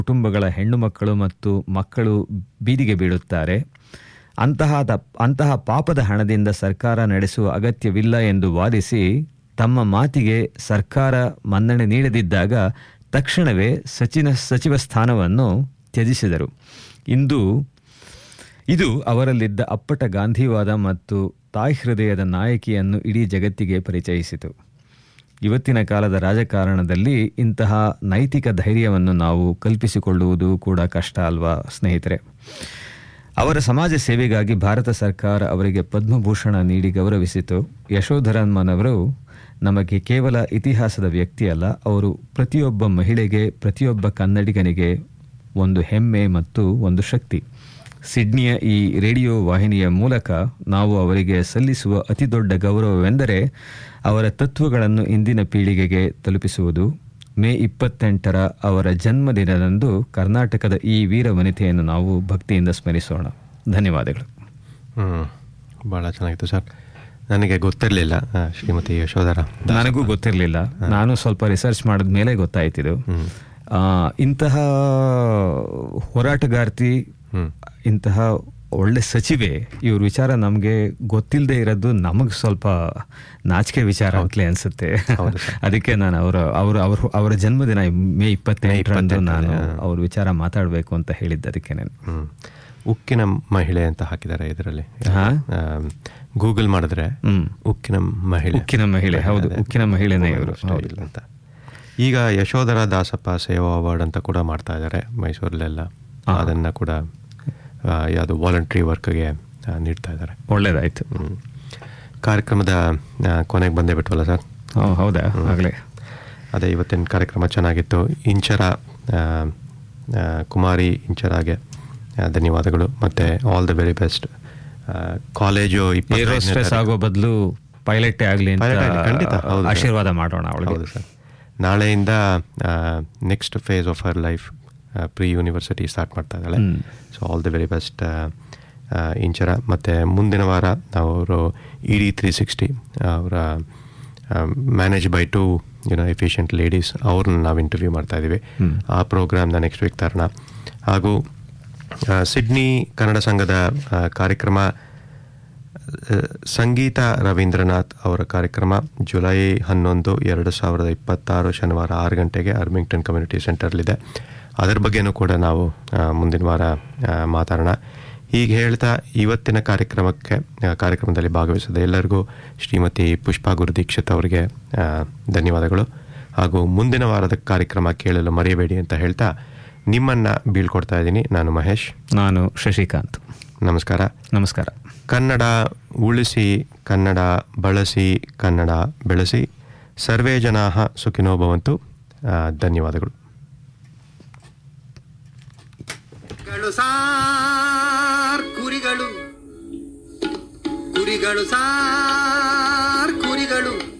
ಕುಟುಂಬಗಳ ಹೆಣ್ಣು ಮಕ್ಕಳು ಮತ್ತು ಮಕ್ಕಳು ಬೀದಿಗೆ ಬೀಳುತ್ತಾರೆ. ಅಂತಹ ಪಾಪದ ಹಣದಿಂದ ಸರ್ಕಾರ ನಡೆಸುವ ಅಗತ್ಯವಿಲ್ಲ ಎಂದು ವಾದಿಸಿ ತಮ್ಮ ಮಾತಿಗೆ ಸರ್ಕಾರ ಮನ್ನಣೆ ನೀಡದಿದ್ದಾಗ ತಕ್ಷಣವೇ ಸಚಿವ ಸ್ಥಾನವನ್ನು ತ್ಯಜಿಸಿದರು. ಇದು ಅವರಲ್ಲಿದ್ದ ಅಪ್ಪಟ ಗಾಂಧಿವಾದ ಮತ್ತು ತಾಯಿ ಹೃದಯದ ನಾಯಕಿಯನ್ನು ಇಡೀ ಜಗತ್ತಿಗೆ ಪರಿಚಯಿಸಿತು. ಇವತ್ತಿನ ಕಾಲದ ರಾಜಕಾರಣದಲ್ಲಿ ಇಂತಹ ನೈತಿಕ ಧೈರ್ಯವನ್ನು ನಾವು ಕಲ್ಪಿಸಿಕೊಳ್ಳುವುದು ಕೂಡ ಕಷ್ಟ ಅಲ್ವಾ ಸ್ನೇಹಿತರೆ? ಅವರ ಸಮಾಜ ಸೇವೆಗಾಗಿ ಭಾರತ ಸರ್ಕಾರ ಅವರಿಗೆ ಪದ್ಮಭೂಷಣ ನೀಡಿ ಗೌರವಿಸಿತು. ಯಶೋಧರಮ್ಮನವರು ನಮಗೆ ಕೇವಲ ಇತಿಹಾಸದ ವ್ಯಕ್ತಿ ಅಲ್ಲ, ಅವರು ಪ್ರತಿಯೊಬ್ಬ ಮಹಿಳೆಗೆ, ಪ್ರತಿಯೊಬ್ಬ ಕನ್ನಡಿಗನಿಗೆ ಒಂದು ಹೆಮ್ಮೆ ಮತ್ತು ಒಂದು ಶಕ್ತಿ. ಸಿಡ್ನಿಯ ಈ ರೇಡಿಯೋ ವಾಹಿನಿಯ ಮೂಲಕ ನಾವು ಅವರಿಗೆ ಸಲ್ಲಿಸುವ ಅತಿದೊಡ್ಡ ಗೌರವವೆಂದರೆ ಅವರ ತತ್ವಗಳನ್ನು ಇಂದಿನ ಪೀಳಿಗೆಗೆ ತಲುಪಿಸುವುದು. ಮೇ 28 ಅವರ ಜನ್ಮದಿನದಂದು ಕರ್ನಾಟಕದ ಈ ವೀರ ವನಿತೆಯನ್ನು ನಾವು ಭಕ್ತಿಯಿಂದ ಸ್ಮರಿಸೋಣ. ಧನ್ಯವಾದಗಳು. ಭಾಳ ಚೆನ್ನಾಗಿತ್ತು ಸರ್. ನನಗೆ ಗೊತ್ತಿರಲಿಲ್ಲ ಶ್ರೀಮತಿ ಯಶೋಧರ. ನನಗೂ ಗೊತ್ತಿರಲಿಲ್ಲ. ನಾನು ಸ್ವಲ್ಪ ರಿಸರ್ಚ್ ಮಾಡಿದ ಮೇಲೆ ಗೊತ್ತಾಯ್ತಿದ್ದು. ಇಂತಹ ಹೋರಾಟಗಾರ್ತಿ, ಇಂತಹ ಒಳ್ಳೆ ಸಚಿವೆ, ಇವ್ರ ವಿಚಾರ ನಮಗೆ ಗೊತ್ತಿಲ್ಲದೆ ಇರೋದು ನಮಗೆ ಸ್ವಲ್ಪ ನಾಚಿಕೆ ವಿಚಾರ ಅಂತಲೇ ಅನಿಸುತ್ತೆ. ಅದಕ್ಕೆ ನಾನು ಅವರ ಜನ್ಮದಿನ ಮೇ 28 ನಾನು ಅವ್ರ ವಿಚಾರ ಮಾತಾಡಬೇಕು ಅಂತ ಹೇಳಿದ್ದೆ. ಅದಕ್ಕೆ ನಾನು ಉಕ್ಕಿನ ಮಹಿಳೆ ಅಂತ ಹಾಕಿದ್ದಾರೆ ಇದರಲ್ಲಿ. ಗೂಗಲ್ ಮಾಡಿದ್ರೆ ಉಕ್ಕಿನ ಮಹಿಳೆ ಹೌದು, ಉಕ್ಕಿನ ಮಹಿಳೆನೇ ಇವರು ಅಂತ. ಈಗ ಯಶೋಧರ ದಾಸಪ್ಪ ಸೇವಾ ಅವಾರ್ಡ್ ಅಂತ ಕೂಡ ಮಾಡ್ತಾ ಇದ್ದಾರೆ ಮೈಸೂರಲ್ಲೆಲ್ಲ. ಅದನ್ನ ಕೂಡ ಯಾವುದು ವಾಲಂಟ್ರಿ ವರ್ಕ್ಗೆ ನೀಡ್ತಾ ಇದ್ದಾರೆ. ಒಳ್ಳೇದಾಯ್ತು. ಕಾರ್ಯಕ್ರಮದ ಕೊನೆಗೆ ಬಂದೇ ಬಿಟ್ವಲ್ಲ ಸರ್? ಹೌದಾ? ಆಗಲೇ ಅದೇ ಇವತ್ತಿನ ಕಾರ್ಯಕ್ರಮ ಚೆನ್ನಾಗಿತ್ತು. ಇಂಚರ ಕುಮಾರಿ ಇಂಚರಾಗೆ ಧನ್ಯವಾದಗಳು ಮತ್ತು all the very best. College aerospace ಆಗೋ ಬದಲು ಪೈಲಟೇ ಆಗಲಿ ಅಂತ ಖಂಡಿತ ಆಶೀರ್ವಾದ ಮಾಡೋಣ ಅವಳಿಗೆ. ಹೌದು ಸರ್. ನಾಳೆಯಿಂದ next phase of her life pre university start ಮಾಡ್ತಾ ಇದ್ದಾಳೆ. So all the very best Inchara. ಮತ್ತು ಮುಂದಿನ ವಾರ ಅವರು ED 360 ಅವರ ಮ್ಯಾನೇಜ್ ಬೈ 2 ಎಫಿಷಿಯಂಟ್ ಲೇಡೀಸ್ ಅವ್ರನ್ನ ನಾವು ಇಂಟರ್ವ್ಯೂ ಮಾಡ್ತಾ ಇದ್ದೀವಿ. ಆ ಪ್ರೋಗ್ರಾಮ್ನ ನೆಕ್ಸ್ಟ್ ವೀಕ್ ತರೋಣ. ಹಾಗೂ ಸಿಡ್ನಿ ಕನ್ನಡ ಸಂಘದ ಕಾರ್ಯಕ್ರಮ ಸಂಗೀತ ರವೀಂದ್ರನಾಥ್ ಅವರ ಕಾರ್ಯಕ್ರಮ ಜುಲೈ 11, 2026 ಶನಿವಾರ 6 ಗಂಟೆಗೆ ಅರ್ಮಿಂಗ್ಟನ್ ಕಮ್ಯುನಿಟಿ ಸೆಂಟರ್ಲಿದೆ. ಅದರ ಬಗ್ಗೆನೂ ಕೂಡ ನಾವು ಮುಂದಿನ ವಾರ ಮಾತಾಡೋಣ. ಹೀಗೆ ಹೇಳ್ತಾ ಇವತ್ತಿನ ಕಾರ್ಯಕ್ರಮದಲ್ಲಿ ಭಾಗವಹಿಸಿದ ಎಲ್ಲರಿಗೂ ಶ್ರೀಮತಿ ಪುಷ್ಪಾ ಗುರುದೀಕ್ಷಿತ್ ಅವರಿಗೆ ಧನ್ಯವಾದಗಳು. ಹಾಗೂ ಮುಂದಿನ ವಾರದ ಕಾರ್ಯಕ್ರಮ ಕೇಳಲು ಮರೆಯಬೇಡಿ ಅಂತ ಹೇಳ್ತಾ ನಿಮ್ಮನ್ನು ಬೀಳ್ಕೊಡ್ತಾ ಇದ್ದೀನಿ. ನಾನು ಮಹೇಶ್. ನಾನು ಶಶಿಕಾಂತ್. ನಮಸ್ಕಾರ. ನಮಸ್ಕಾರ. ಕನ್ನಡ ಉಳಿಸಿ, ಕನ್ನಡ ಬಳಸಿ, ಕನ್ನಡ ಬೆಳೆಸಿ. ಸರ್ವೇ ಜನಾಃ ಸುಖಿನೋ ಭವಂತು. ಧನ್ಯವಾದಗಳು. ಕುರಿಗಳು ಸಾರ್ ಕುರಿಗಳು